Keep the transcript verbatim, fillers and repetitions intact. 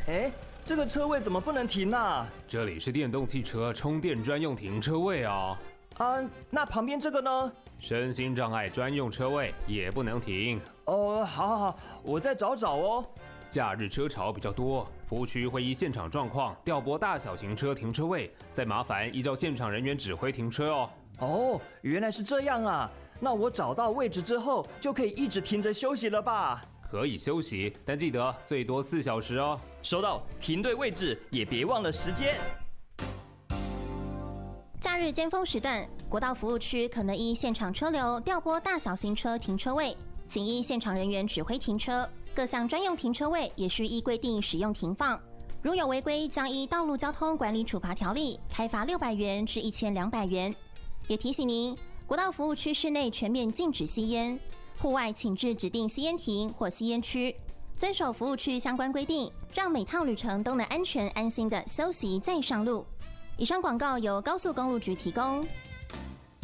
哎，这个车位怎么不能停啊？ 这里是电动汽车充电专用停车位啊。 啊，那旁边这个呢？ 身心障碍专用车位也不能停。 哦，好好好，我再找找哦。 假日车潮比较多，服务区会依现场状况调拨大小型车停车位，再麻烦依照现场人员指挥停车哦。 哦，原来是这样啊！那我找到位置之后，就可以一直停着休息了吧？ 可以休息，但记得最多四小时哦。 收到，停对位置，也别忘了时间。 假日尖峰时段，国道服务区可能依现场车流调拨大小型车停车位，请依现场人员指挥停车。各项专用停车位也需依规定使用停放，如有违规，将依道路交通管理处罚条例开罚六百元至一千两百元。也提醒您，国道服务区室内全面禁止吸烟，户外请至指定吸烟亭或吸烟区，遵守服务区相关规定，让每趟旅程都能安全安心的休息再上路。以上广告由高速公路局提供。